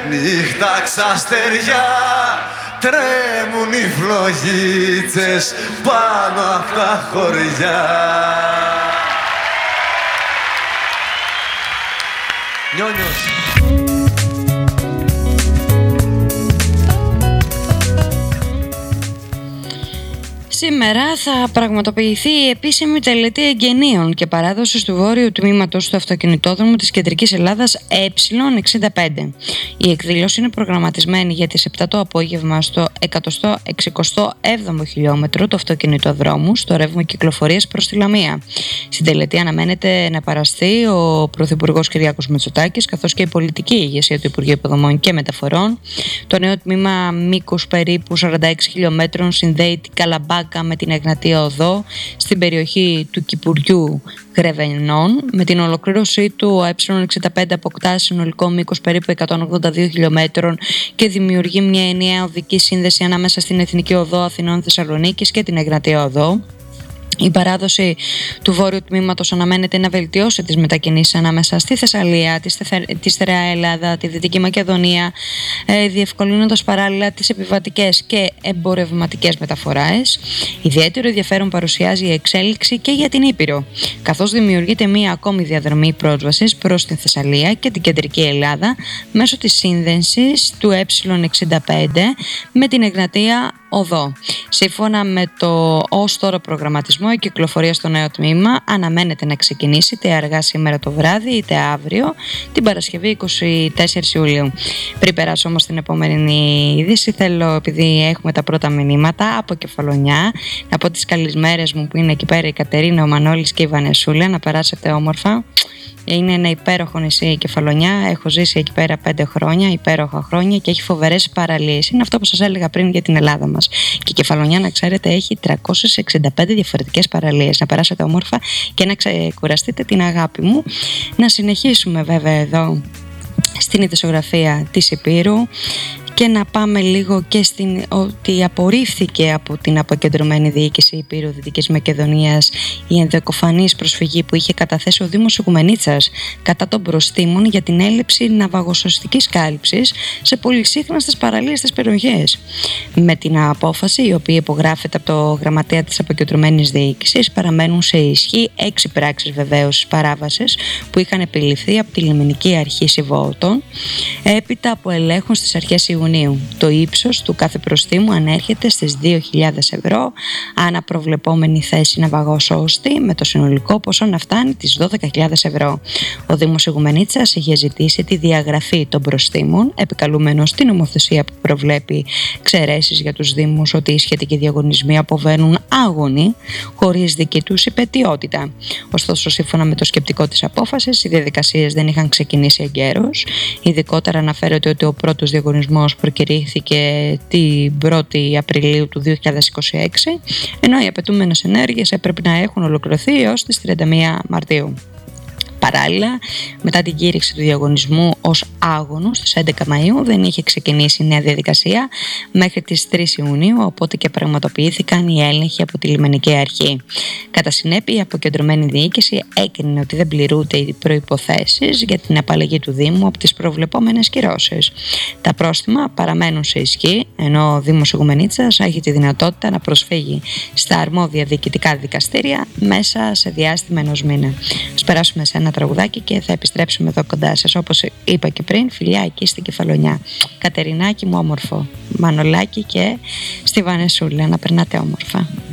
Νύχτα ξαστεριά, τρέμουν οι φλογίτσες πάνω απ' τα χωριά. Νιόνιος. Σήμερα θα πραγματοποιηθεί η επίσημη τελετή εγγενείων και παράδοσης του βόρειου τμήματος του αυτοκινητόδρομου της Κεντρικής Ελλάδας Ε65. Η εκδήλωση είναι προγραμματισμένη για τις 7 το απόγευμα στο 167ο χιλιόμετρο του αυτοκινητοδρόμου στο ρεύμα κυκλοφορίας προς τη Λαμία. Στην τελετή αναμένεται να παραστεί ο Πρωθυπουργός Κυριάκος Μητσοτάκης καθώς και η πολιτική ηγεσία του Υπουργείου Υποδομών και Μεταφορών. Το νέο τμήμα μήκους περίπου 46 χιλιόμετρων συνδέει την Καλαμπάκα με την Εγνατία Οδό στην περιοχή του Κυπουριού Γρεβενών. Με την ολοκλήρωσή του ο Ε65 αποκτά συνολικό μήκος περίπου 182 χιλιόμετρων και δημιουργεί μια ενιαία οδική σύνδεση ανάμεσα στην Εθνική Οδό Αθηνών Θεσσαλονίκης και την Εγνατία Οδό. Η παράδοση του βόρειου τμήματος αναμένεται να βελτιώσει τις μετακινήσεις ανάμεσα στη Θεσσαλία, τη Στερεά Ελλάδα, τη Δυτική Μακεδονία, διευκολύνοντας παράλληλα τις επιβατικές και εμπορευματικές μεταφορές. Ιδιαίτερο ενδιαφέρον παρουσιάζει η εξέλιξη και για την Ήπειρο, καθώς δημιουργείται μία ακόμη διαδρομή πρόσβασης προς την Θεσσαλία και την Κεντρική Ελλάδα μέσω της σύνδεσης του Ε65 με την Εγνατία Οδό. Σύμφωνα με το ως τώρα προγραμματισμό, η κυκλοφορία στο νέο τμήμα αναμένεται να ξεκινήσει είτε αργά σήμερα το βράδυ είτε αύριο την Παρασκευή 24 Ιουλίου. Πριν περάσω όμως στην επόμενη είδηση, θέλω, επειδή έχουμε τα πρώτα μηνύματα από Κεφαλονιά, να πω τις καλησμέρες μου που είναι εκεί πέρα η Κατερίνα, ο Μανώλης και η Βανεσούλα, να περάσετε όμορφα. Είναι ένα υπέροχο νησί η Κεφαλονιά. Έχω ζήσει εκεί πέρα 5 χρόνια, υπέροχα χρόνια και έχει φοβερές παραλίες. Είναι αυτό που σας έλεγα πριν για την Ελλάδα μας. Και η Κεφαλονιά, να ξέρετε, έχει 365 διαφορετικές παραλίες. Να περάσετε όμορφα και να ξεκουραστείτε την αγάπη μου. Να συνεχίσουμε βέβαια εδώ στην ειδησιογραφία της Ηπείρου και να πάμε λίγο και στην ότι απορρίφθηκε από την αποκεντρωμένη διοίκηση Ηπείρου Δυτικής Μακεδονίας η ενδεκοφανής προσφυγή που είχε καταθέσει ο Δήμος Ιγουμενίτσας κατά των προστίμων για την έλλειψη ναυαγοσωστικής κάλυψης σε πολυσύχναστες παραλίες της περιοχής. Με την απόφαση, η οποία υπογράφεται από το γραμματέα της αποκεντρωμένης διοίκησης, παραμένουν σε ισχύ 6 πράξεις βεβαίωσης παράβασης που είχαν επιληφθεί από τη Λιμενική Αρχή Σιβώτων έπειτα από ελέγχων στις αρχές Ιουνίου. Το ύψος του κάθε προστίμου ανέρχεται στις 2.000 ευρώ ανά προβλεπόμενη θέση ναυαγοσώστη, με το συνολικό ποσό να φτάνει τις 12.000 ευρώ. Ο Δήμος Ιγουμενίτσας είχε ζητήσει τη διαγραφή των προστίμων, επικαλούμενος την νομοθεσία που προβλέπει εξαιρέσεις για τους Δήμους ότι οι σχετικοί διαγωνισμοί αποβαίνουν άγονοι χωρίς δική τους υπετιότητα. Ωστόσο, σύμφωνα με το σκεπτικό της απόφασης, οι διαδικασίες δεν είχαν ξεκινήσει εγκαίρως. Ειδικότερα αναφέρεται ότι ο πρώτος διαγωνισμός προκηρύχθηκε την 1η Απριλίου του 2026, ενώ οι απαιτούμενες ενέργειες έπρεπε να έχουν ολοκληρωθεί έως τις 31 Μαρτίου. Παράλληλα, μετά την κήρυξη του διαγωνισμού ως άγωνο στις 11 Μαΐου δεν είχε ξεκινήσει η νέα διαδικασία μέχρι τις 3 Ιουνίου, οπότε και πραγματοποιήθηκαν οι έλεγχοι από τη Λιμενική Αρχή. Κατά συνέπεια, η αποκεντρωμένη διοίκηση έκρινε ότι δεν πληρούνται οι προϋποθέσεις για την απαλλαγή του Δήμου από τις προβλεπόμενες κυρώσεις. Τα πρόστιμα παραμένουν σε ισχύ, ενώ ο Δήμος Ιγουμενίτσας έχει τη δυνατότητα να προσφύγει στα αρμόδια διοικητικά δικαστήρια μέσα σε διάστημα ενός μήνα. Ας περάσουμε σε ένα τραγουδάκι και θα επιστρέψουμε εδώ κοντά σας. Όπως είπα και πριν, φιλιά εκεί στην Κεφαλονιά. Κατερινάκι μου όμορφο, Μανολάκι και στη Βανεσούλα, να περνάτε όμορφα.